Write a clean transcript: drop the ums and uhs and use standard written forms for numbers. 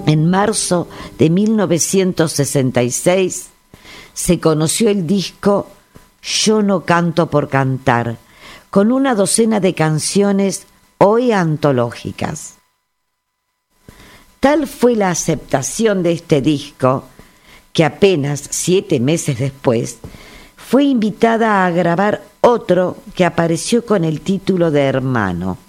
En marzo de 1966 se conoció el disco Yo no canto por cantar, con una docena de canciones hoy antológicas. Tal fue la aceptación de este disco que apenas 7 meses después fue invitada a grabar otro que apareció con el título de Hermano.